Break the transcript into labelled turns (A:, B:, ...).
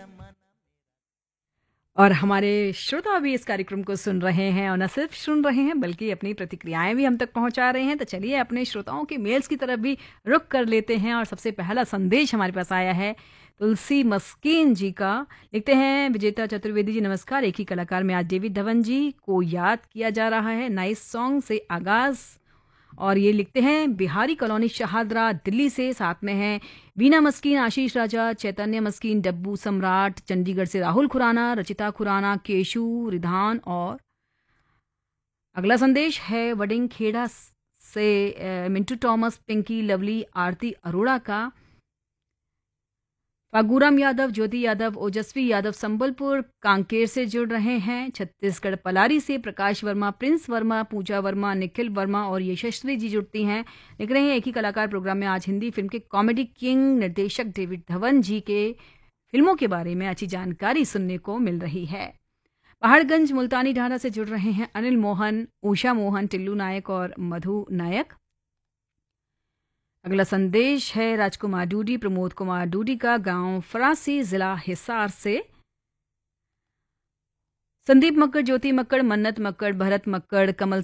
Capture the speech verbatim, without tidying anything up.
A: और हमारे श्रोता भी इस कार्यक्रम को सुन रहे हैं और न सिर्फ सुन रहे हैं बल्कि अपनी प्रतिक्रियाएं भी हम तक पहुंचा रहे हैं। तो चलिए अपने श्रोताओं के मेल्स की तरफ भी रुख कर लेते हैं और सबसे पहला संदेश हमारे पास आया है तुलसी मस्कीन जी का। लिखते हैं विजेता चतुर्वेदी जी नमस्कार। एक ही कलाकार में आज डेविड धवन जी को याद किया जा रहा है। नाइस सॉन्ग से आगाज। और ये लिखते हैं बिहारी कॉलोनी शहादरा दिल्ली से। साथ में हैं वीना मस्कीन, आशीष राजा, चैतन्य मस्कीन, डब्बू सम्राट, चंडीगढ़ से राहुल खुराना, रचिता खुराना, केशु रिधान। और अगला संदेश है वडिंग खेड़ा से अ, मिंटू टॉमस, पिंकी, लवली, आरती अरोड़ा का। फागूराम यादव, ज्योति यादव, ओजस्वी यादव संबलपुर कांकेर से जुड़ रहे हैं। छत्तीसगढ़ पलारी से प्रकाश वर्मा, प्रिंस वर्मा, पूजा वर्मा, निखिल वर्मा और यशस्वी जी जुड़ती हैं। लिख रहे हैं एक ही कलाकार प्रोग्राम में आज हिंदी फिल्म के कॉमेडी किंग निर्देशक डेविड धवन जी के फिल्मों के बारे में अच्छी जानकारी सुनने को मिल रही है। पहाड़गंज मुल्तानी ढाणा से जुड़ रहे हैं अनिल मोहन, उषा मोहन, टिल्लू नायक और मधु नायक। अगला संदेश है राजकुमार डूडी, प्रमोद कुमार डूडी का, गांव फरासी, जिला हिसार से। संदीप मक्कड़, ज्योति मक्कड़, मन्नत मक्कड़, भरत मक्कड़, कमल